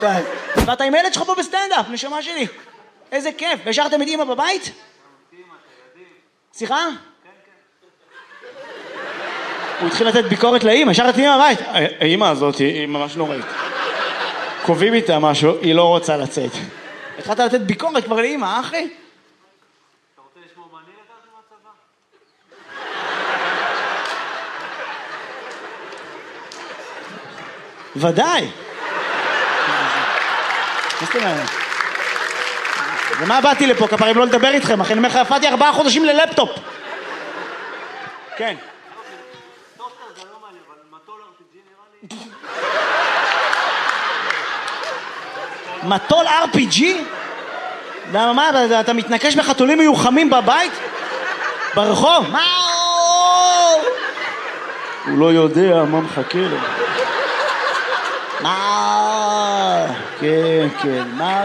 ואתה עם ילד שלך פה בסטנדאפ, נשמה שלי. איזה כיף. והשארתם את אמא בבית? סליחה? הוא התחיל לתת ביקורת לאמא, השארת את אמא בבית. האמא הזאת היא ממש נוראית. קובעים איתה משהו, היא לא רוצה לצאת. התחלת לתת ביקורת כבר לאמא, אחי? אתה רוצה לשמור מה אני לקחתי מהצבא? ודאי. ומה באתי לפה, כפרים לא לדבר איתכם, אחי, אני אומר לך, הפעתי 4 חודשים ללפטופ. כן. טוסטר זה לא מעניין, אבל מטול RPG נראה לי. מטול RPG? למה, מה, אתה מתנקש בחתולים מיוחמים בבית? ברחוב? מה? הוא לא יודע מה מחכה לו. מה? כן, כן, מה?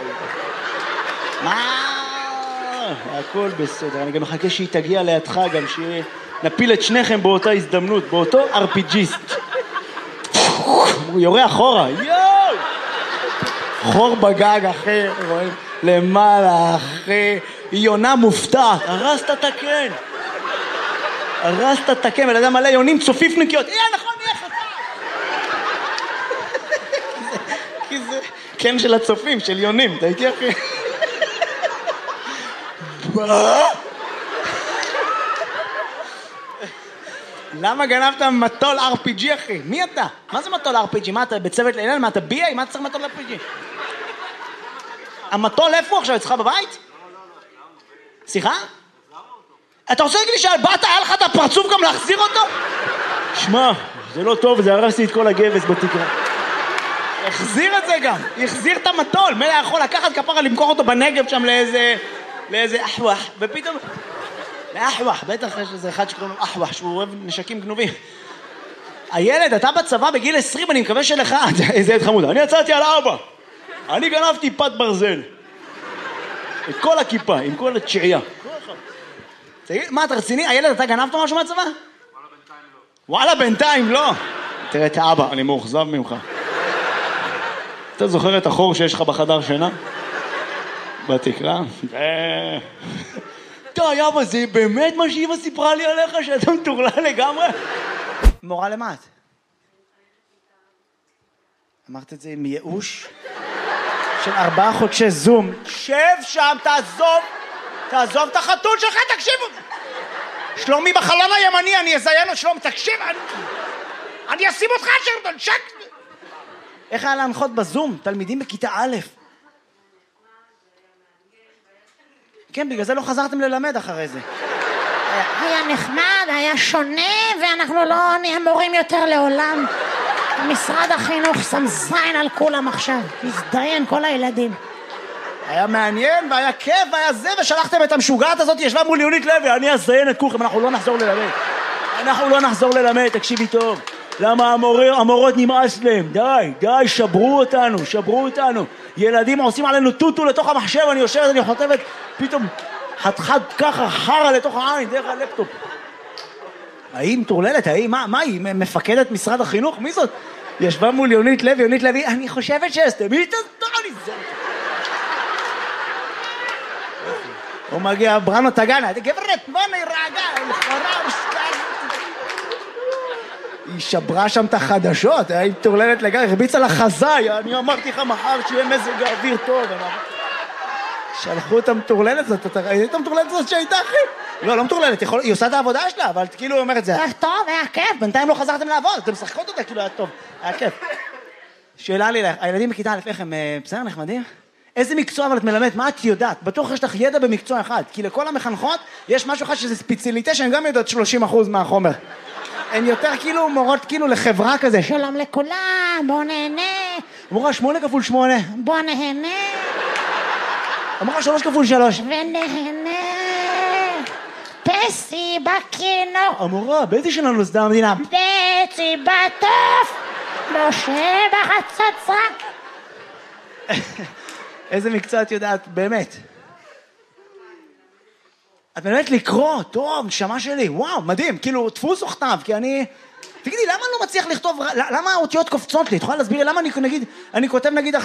הכל בסדר, אני גם מחכה שהיא תגיע לידך, גם שנפיל את שניכם באותה הזדמנות, באותו RPGיסט. הוא יורה אחורה, יואו! חור בגג, אחי, רואים? למעלה, אחי, היא יונה מופתעת, הרסת את הקן. הרסת את הקן, ולאדם מלא יונים צופיפניקיות, נכון, נהיה חצה. כי זה קן של הצופים, של יונים, אתה איתי אחי? למה גנבת מטול RPG, אחי? מי אתה? מה זה מטול RPG? מה אתה בצוות לילה? מה אתה ביאי? מה אתה צריך מטול RPG? המטול איפה הוא עכשיו? אצלך בבית? סליחה? אתה רוצה להגיד לי שבאת, היה לך את הפרצוף גם להחזיר אותו? שמע, זה לא טוב, זה הרסתי את כל הגבס בתקרה. החזיר את זה גם, החזיר את המטול. מלא יכול לקחת כפרה למכור אותו בנגב שם לאיזה אחווח, ופתאום... לאחווח, בטח יש איזה אחד שקוראים לו אחווח, שהוא אוהב נשקים גנובים. הילד, אתה בצבא בגיל 20, אני מקווה שלך, איזה ילד חמוד, אני יצאתי על אבא, אני גנבתי פת ברזל. את כל הכיפה, עם כל התשיעייה. תגיד, מה, אתה רציני? הילד, אתה גנבת משהו מהצבא? וואלה, בינתיים לא. תראה את האבא, אני מאוכזב ממך. אתה זוכר את החור שיש לך בחדר שינה? בתקרה? די, אבא, זה באמת מה שאמא סיפרה לי עליך, שאתה מטורלל לגמרי? מורה למה את? אמרת את זה עם ייאוש? של 4 חודשי זום. שב שם, תעזוב את החתול שלך, תקשיבו. שלומי בחלון הימני, אני אזיין את שלומי, תקשיב, אני אשים אותך שרדון, שק. איך היה להנחות בזום? תלמידים בכיתה א'. כן, בגלל זה לא חזרתם ללמד אחרי זה. היה נחמד, היה שונה, ואנחנו לא נהיה מורים יותר לעולם. משרד החינוך שם זין על כולם עכשיו, הזדיין כל הילדים. היה מעניין, והיה כיף, והיה זה, ושלחתם את המשוגעת הזאת, ישבה מול יונית לוי, אני אזדיין את כולכם, אנחנו לא נחזור ללמד, תקשיבי טוב. למה המורות נמאס להם? די, שברו אותנו. ילדים עושים עלינו טוטו לתוך המחשב, אני יושבת, אני חוטבת, פתאום חתכת ככה חרה לתוך העין, דרך הלפטופ. האם טורללת, מה היא? מפקדת משרד החינוך? מי זאת? ישבה מול יונית לוי, אני חושבת שהסתמית, אז לא נזרת. הוא מגיע, בראנו תגנה, גברת, בוא נרגע, היא שברה שם את החדשות, היא טורללת לגמרי, הרביצה לחזאי, אני אמרתי לך מחר שיהיה מזג האוויר טוב. שלחו את המטורללת הזאת, אתה ראית את המטורללת הזאת שהייתה, אחי? לא מטורללת, היא עושה את העבודה שלה, אבל כאילו היא אומרת, זה היה טוב, היה כיף, בינתיים לא חזרתם לעבוד, אתם משחקות אותה, כאילו היה טוב, היה כיף. שאלה לי, הילדים בכיתה א' איך הם בסדר, נחמדים? איזה מקצוע אבל את מלמדת, מה את יודעת? בטוח יש לך ידע במקצוע אחד, כי לכל המחנכות יש משהו אחד שזה ספציאליטה שהן גם יודעות 30% מהחומר. הן יותר כאילו מורות כאילו לחברה כזה, שלום לכולם, בוא נהנה. אמרה 8 כפול 8. בוא נהנה. אמרה 3 כפול 3. ונהנה. פסי בכינור. אמרה, באיזה שנה נוסדה המדינה? פסי בטוף. משה בחצוצרה. איזה מקצוע את יודעת, באמת? את באמת לקרוא, טוב, נשמה שלי, וואו, מדהים, כאילו, דפוס או כתב, כי אני... תגידי, למה אני לא מצליח לכתוב, למה האותיות קופצות לי? את יכולה להסביר לי למה אני כותב נגיד